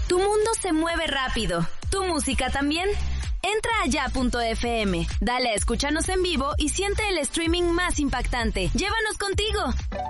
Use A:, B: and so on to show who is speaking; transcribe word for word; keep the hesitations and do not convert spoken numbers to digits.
A: Tu mundo se mueve rápido. ¿Tu música también? Entra a ya punto efe eme, dale a escúchanos en vivo y siente el streaming más impactante. ¡Llévanos contigo!